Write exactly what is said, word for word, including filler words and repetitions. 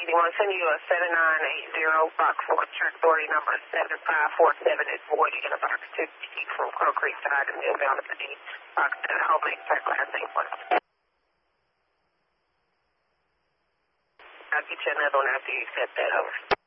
you want to send you a seven nine eight zero box four, your authority number seven five four seven is void in a box two from Crow Creek side and Millville to the box at home exact last eight one. I'll get you another one after you set that over.